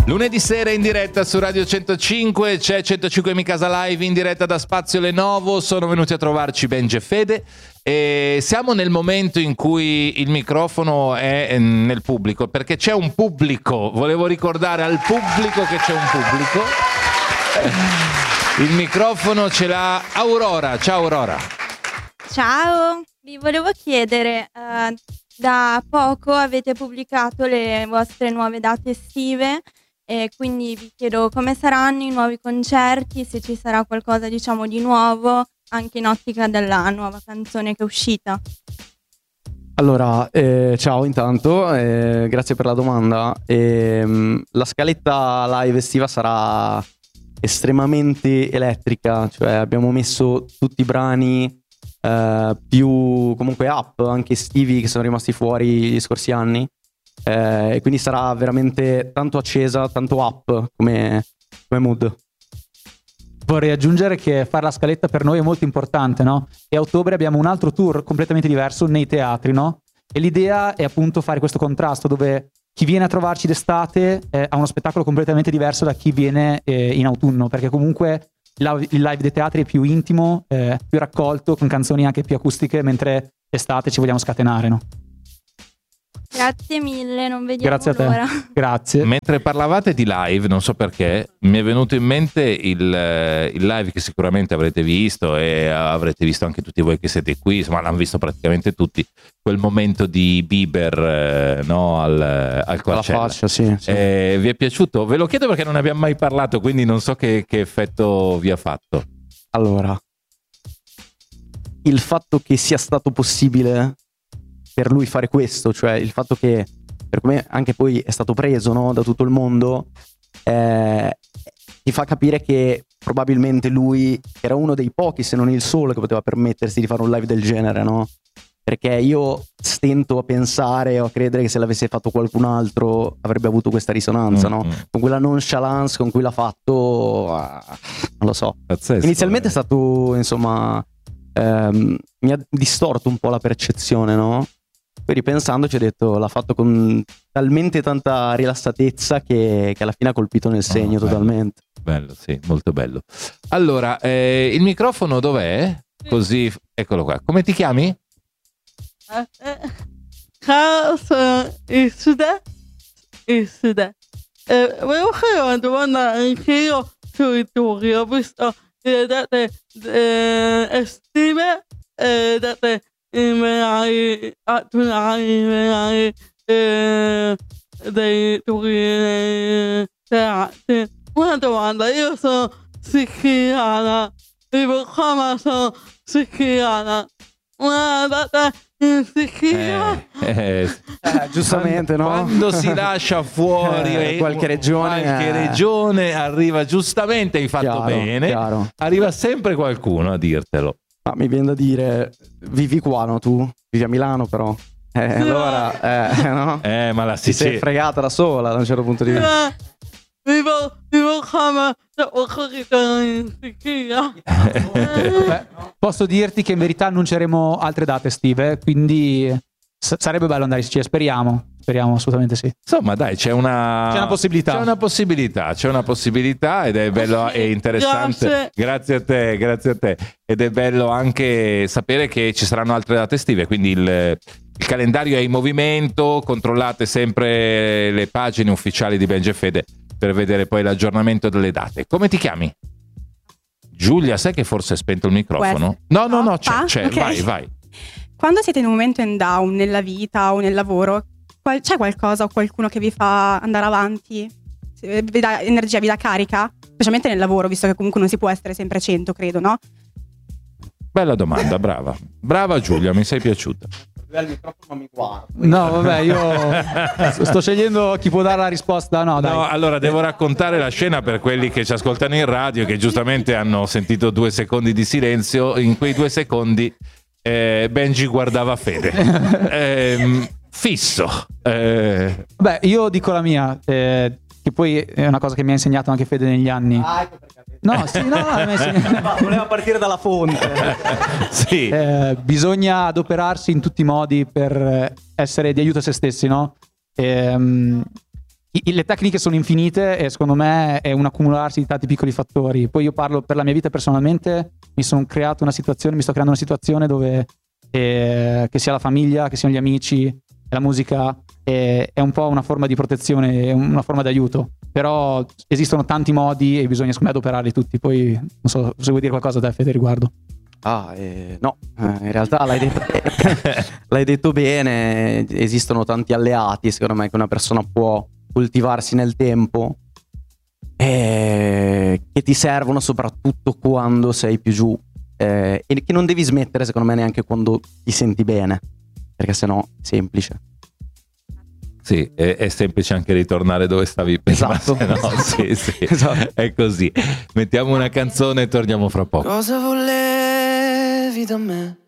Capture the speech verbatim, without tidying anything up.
Lunedì sera in diretta su Radio centocinque, c'è centocinque Mi Casa Live in diretta da Spazio Lenovo. Sono venuti a trovarci Benji e Fede e siamo nel momento in cui il microfono è nel pubblico, perché c'è un pubblico. Volevo ricordare al pubblico che c'è un pubblico. Il microfono ce l'ha Aurora. Ciao Aurora. Ciao, vi volevo chiedere, uh, da poco avete pubblicato le vostre nuove date estive e quindi vi chiedo come saranno i nuovi concerti, se ci sarà qualcosa diciamo di nuovo anche in ottica della nuova canzone che è uscita. Allora, eh, ciao intanto, eh, grazie per la domanda. Eh, la scaletta live estiva sarà estremamente elettrica, cioè abbiamo messo tutti i brani eh, più comunque up, anche estivi, che sono rimasti fuori gli scorsi anni. Eh, quindi sarà veramente tanto accesa, tanto up come, come mood. Vorrei aggiungere che fare la scaletta per noi è molto importante, no? E a ottobre abbiamo un altro tour completamente diverso nei teatri, no? E l'idea è appunto fare questo contrasto dove chi viene a trovarci d'estate eh, ha uno spettacolo completamente diverso da chi viene eh, in autunno, perché comunque la, il live dei teatri è più intimo, eh, più raccolto, con canzoni anche più acustiche, mentre estate ci vogliamo scatenare, no? Grazie mille, non vediamo Grazie a te. l'ora. Grazie. Mentre parlavate di live, non so perché, mi è venuto in mente il, il live che sicuramente avrete visto e avrete visto anche tutti voi che siete qui, insomma l'hanno visto praticamente tutti, quel momento di Bieber eh, no, al, al Coachella. Alla faccia, sì, sì. Eh, vi è piaciuto? Ve lo chiedo perché non ne abbiamo mai parlato, quindi non so che, che effetto vi ha fatto. Allora, il fatto che sia stato possibile per lui fare questo, cioè il fatto che per come anche poi è stato preso, no, da tutto il mondo, eh, ti fa capire che probabilmente lui era uno dei pochi, se non il solo, che poteva permettersi di fare un live del genere, no? Perché io stento a pensare o a credere che se l'avesse fatto qualcun altro avrebbe avuto questa risonanza, mm-hmm. no? Con quella nonchalance con cui l'ha fatto, ah, non lo so. Pazzesco, Inizialmente eh. è stato, insomma, ehm, mi ha distorto un po' la percezione, no? Poi ripensandoci ho detto l'ha fatto con talmente tanta rilassatezza che, che alla fine ha colpito nel segno, oh, bello, totalmente. Bello, sì, molto bello. Allora, eh, il microfono dov'è? Così, eccolo qua. Come ti chiami? Ciao, sono Isuda. Isuda. Eh, volevo fare una domanda anche io sui tour. Ho visto le date eh, estive e date invernali, autunnali, invernali eh, dei tour nei teatri. Una domanda, io sono siciliana, vivo qua ma sono siciliana. Una data in Sicilia. Eh, eh, Eh, giustamente, no? Quando si lascia fuori Eh, qualche regione, qualche eh. regione arriva giustamente, hai fatto Chiaro, bene, chiaro. arriva sempre qualcuno a dirtelo. Ma mi viene da dire, vivi qua, no? Tu vivi a Milano, però. Eh, allora, eh, no? Eh, ma la Ti sei Sicilia... fregata da sola da un certo punto di vista. Eh, Vivo, vivo qua ma dopo ritorno in Sicilia. Beh, posso dirti che in verità annunceremo altre date estive, quindi s- sarebbe bello andare in Sicilia, speriamo. Speriamo, assolutamente sì. Insomma, dai, c'è una... C'è una possibilità. C'è una possibilità, c'è una possibilità ed è bello e interessante. Grazie. Grazie a te, grazie a te. Ed è bello anche sapere che ci saranno altre date estive, quindi il, il calendario è in movimento, controllate sempre le pagine ufficiali di Benji e Fede per vedere poi l'aggiornamento delle date. Come ti chiami? Giulia, sai che forse è spento il microfono? Questo. No, no, no, No, c'è, fa? c'è, Ok. vai, vai. Quando siete in un momento in down nella vita o nel lavoro, qual- c'è qualcosa o qualcuno che vi fa andare avanti? Se- Vi dà energia, vi dà carica? Specialmente nel lavoro, visto che comunque non si può essere sempre a cento, credo, no? Bella domanda, brava. Brava Giulia, mi sei piaciuta. Il microfono mi guarda. No, vabbè, io sto scegliendo chi può dare la risposta. No, dai. No, allora devo raccontare la scena per quelli che ci ascoltano in radio e che giustamente hanno sentito due secondi di silenzio. In quei due secondi eh, Benji guardava Fede. Ehm, fisso. Eh, Beh, io dico la mia, eh, che poi è una cosa che mi ha insegnato anche Fede negli anni. Ah, ecco perché. No, sì, no, no, mi ha insegnato- Voleva partire dalla fonte. sì. Eh, bisogna adoperarsi in tutti i modi per essere di aiuto a se stessi, no? Ehm, i- le tecniche sono infinite e secondo me è un accumularsi di tanti piccoli fattori. Poi io parlo per la mia vita personalmente, mi sono creato una situazione, mi sto creando una situazione dove eh, che sia la famiglia, che siano gli amici, la musica è, è un po' una forma di protezione, è una forma di aiuto. Però esistono tanti modi e bisogna secondo me adoperarli tutti. Poi non so se vuoi dire qualcosa da Fede riguardo. Ah, eh, no, eh, in realtà l'hai detto, l'hai detto bene, esistono tanti alleati secondo me che una persona può coltivarsi nel tempo eh, che ti servono soprattutto quando sei più giù eh, e che non devi smettere secondo me neanche quando ti senti bene, perché sennò è semplice. Sì, è, è semplice anche ritornare dove stavi prima. Esatto. Se no, sì, sì, Esatto. è così. Mettiamo una canzone e torniamo fra poco. Cosa volevi da me?